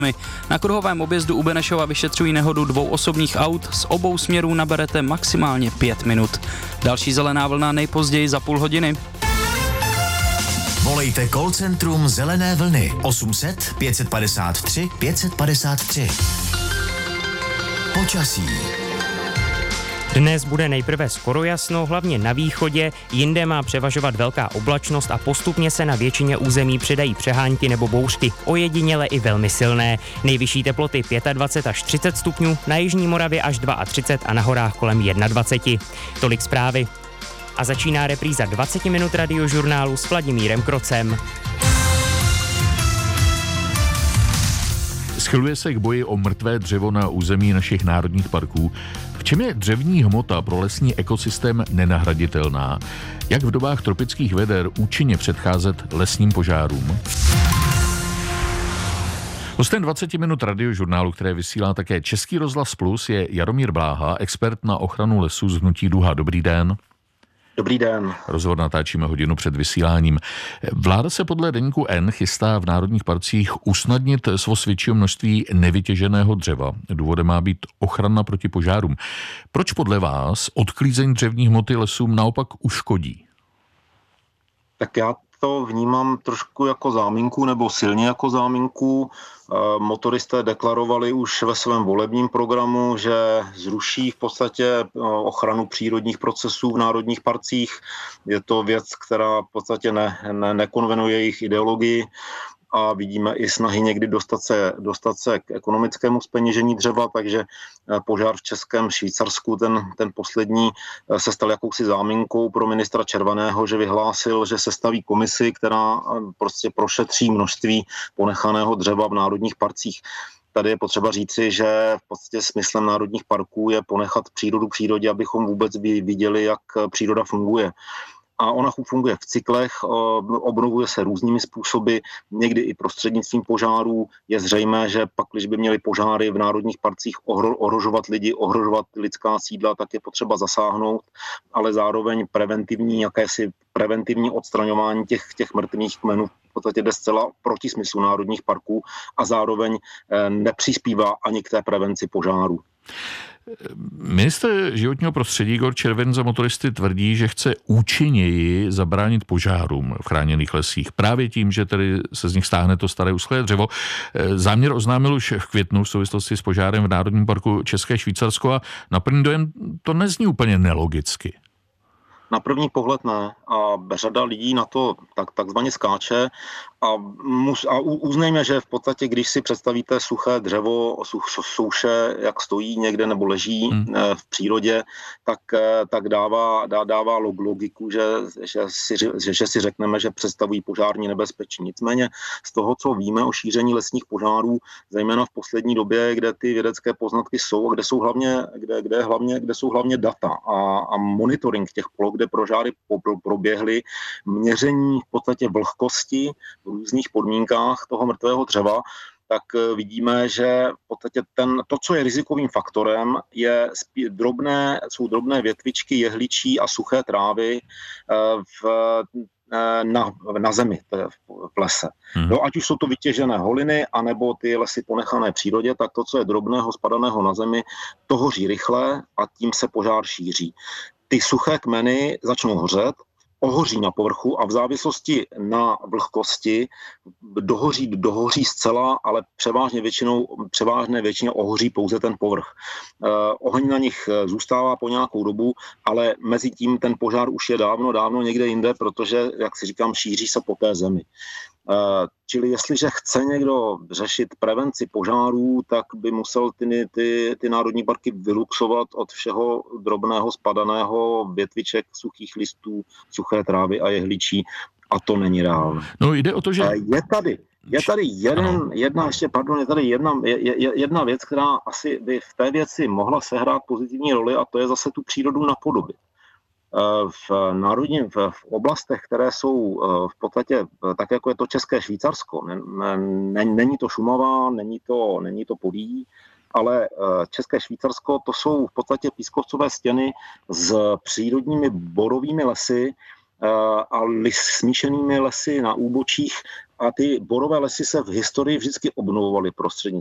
Na kruhovém objezdu u Benešova vyšetřují nehodu 2 osobních aut, z obou směrů naberete maximálně 5 minut. Další zelená vlna nejpozději za půl hodiny. Volejte call centrum Zelené vlny 800 553 553. Počasí. Dnes bude nejprve skoro jasno, hlavně na východě, jinde má převažovat velká oblačnost a postupně se na většině území přidají přehánky nebo bouřky, ojediněle i velmi silné. Nejvyšší teploty 25 až 30 stupňů, na jižní Moravě až 32 a na horách kolem 21. Tolik zprávy. A začíná repríza 20 minut radiožurnálu s Vladimírem Krocem. Schyluje se k boji o mrtvé dřevo na území našich národních parků. V čem je dřevní hmota pro lesní ekosystém nenahraditelná? Jak v dobách tropických veder účinně předcházet lesním požárům? Hostem 20 minut radiožurnálu, které vysílá také Český rozhlas Plus, je Jaromír Bláha, expert na ochranu lesů z hnutí Duha. Dobrý den. Dobrý den. Rozhovor natáčíme hodinu před vysíláním. Vláda se podle deníku N chystá v národních parcích usnadnit svoz většího množství nevytěženého dřeva. Důvodem má být ochrana proti požárům. Proč podle vás odklízení dřevní hmoty lesům naopak uškodí? Tak já to vnímám trošku jako záminku nebo silně jako záminku. Motoristé deklarovali už ve svém volebním programu, že zruší v podstatě ochranu přírodních procesů v národních parcích. Je to věc, která v podstatě nekonvenuje jejich ideologii. A vidíme i snahy někdy dostat se k ekonomickému zpeněžení dřeva, takže požár v Českém Švýcarsku, ten poslední, se stal jakousi záminkou pro ministra Červeného, že vyhlásil, že sestaví komisi, která prostě prošetří množství ponechaného dřeva v národních parcích. Tady je potřeba říci, že v podstatě smyslem národních parků je ponechat přírodu přírodě, abychom vůbec viděli, jak příroda funguje. A ona funguje v cyklech, obnovuje se různými způsoby, někdy i prostřednictvím požárů. Je zřejmé, že pak, když by měly požáry v národních parcích ohrožovat lidi, ohrožovat lidská sídla, tak je potřeba zasáhnout, ale zároveň preventivní odstraňování těch mrtvých kmenů v podstatě jde zcela proti smyslu národních parků a zároveň nepřispívá ani k té prevenci požáru. Ministr životního prostředí Igor Červen za motoristy tvrdí, že chce účinněji zabránit požárům v chráněných lesích. Právě tím, že tedy se z nich stáhne to staré uschlé dřevo. Záměr oznámil už v květnu v souvislosti s požárem v Národním parku České Švýcarsko a na první dojem to nezní úplně nelogicky. Na první pohled ne a řada lidí na to takzvaně skáče a uznejme, že v podstatě, když si představíte suché dřevo, souše, jak stojí někde nebo leží v přírodě, tak dává logiku, že si řekneme, že představují požární nebezpečí. Nicméně z toho, co víme o šíření lesních požárů, zejména v poslední době, kde ty vědecké poznatky jsou a kde jsou hlavně data a monitoring těch ploch, kde požáry proběhly, měření v podstatě vlhkosti v různých podmínkách toho mrtvého dřeva, tak vidíme, že v podstatě to, co je rizikovým faktorem, jsou drobné větvičky jehličí a suché trávy na zemi, v lese. No, ať už jsou to vytěžené holiny, anebo ty lesy ponechané přírodě, tak to, co je drobného, spadaného na zemi, to hoří rychle a tím se požár šíří. Ty suché kmeny začnou hořet, ohoří na povrchu a v závislosti na vlhkosti dohoří zcela, ale převážné většině ohoří pouze ten povrch. Oheň na nich zůstává po nějakou dobu, ale mezi tím ten požár už je dávno někde jinde, protože, jak si říkám, šíří se po té zemi. Čili jestliže chce někdo řešit prevenci požárů, tak by musel ty národní parky vyluxovat od všeho drobného spadaného, větviček, suchých listů, suché trávy a jehličí a to není reálné. No jde o to, že... Je tady jedna věc, která asi by v té věci mohla sehrát pozitivní roli a to je zase tu přírodu napodobit. V oblastech, které jsou v podstatě tak, jako je to České Švýcarsko, není to Šumava, není to Podyjí, ale České Švýcarsko, to jsou v podstatě pískovcové stěny s přírodními borovými lesy a smíšenými lesy na úbočích a ty borové lesy se v historii vždycky obnovovaly prostřednictvím